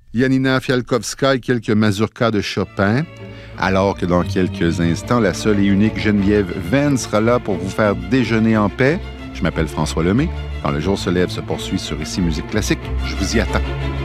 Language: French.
Janina Fialkowska et quelques mazurkas de Chopin. Alors que dans quelques instants, la seule et unique Geneviève Venn sera là pour vous faire déjeuner en paix. Je m'appelle François Lemay. Quand le jour se lève se poursuit sur Ici Musique Classique. Je vous y attends.